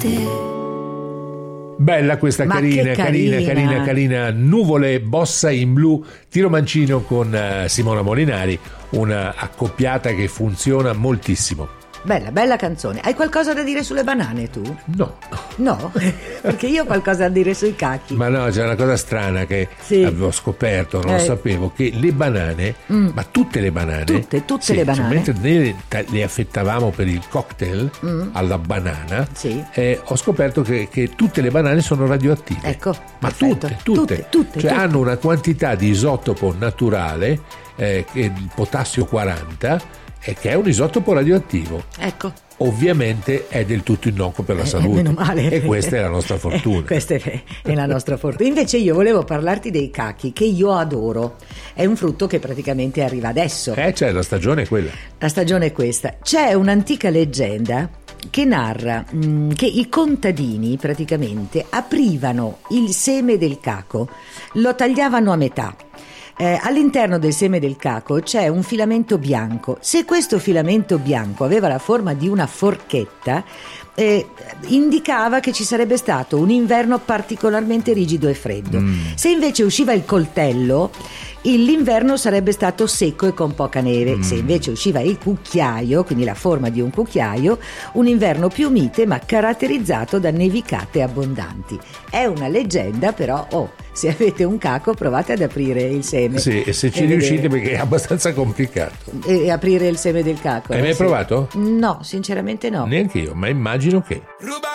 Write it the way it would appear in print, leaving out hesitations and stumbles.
Bella questa, Ma carina, che carina. Nuvole Bossa in blu, tiro mancino con Simona Molinari, una accoppiata che funziona moltissimo. Bella canzone. Hai qualcosa da dire sulle banane tu? No. No? Perché io ho qualcosa da dire sui cachi. Ma no, c'è una cosa strana che avevo scoperto, non lo sapevo, che le banane, ma tutte le banane, tutte le banane, mentre noi le affettavamo per il cocktail alla banana, ho scoperto che tutte le banane sono radioattive. Ecco, ma perfetto. tutte. Cioè hanno una quantità di isotopo naturale, il potassio 40, che è un isotopo radioattivo. Ecco. Ovviamente è del tutto innocuo per la salute. Meno male. E questa è la nostra fortuna. Questa è la nostra fortuna. Invece io volevo parlarti dei cachi, che io adoro. È un frutto che praticamente arriva adesso. Cioè la stagione è quella. La stagione è questa. C'è un'antica leggenda che narra che i contadini praticamente aprivano il seme del caco, lo tagliavano a metà. All'interno del seme del caco c'è un filamento bianco. Se questo filamento bianco aveva la forma di una forchetta, indicava che ci sarebbe stato un inverno particolarmente rigido e freddo. Se invece usciva il coltello, l'inverno sarebbe stato secco e con poca neve. Se invece usciva il cucchiaio, quindi la forma di un cucchiaio, un inverno più mite ma caratterizzato da nevicate abbondanti. È una leggenda, però se avete un caco provate ad aprire il seme. Sì, e se ci riuscite, perché è abbastanza complicato. E aprire il seme del caco. Hai mai provato? No, sinceramente no. Neanche io, ma immagino che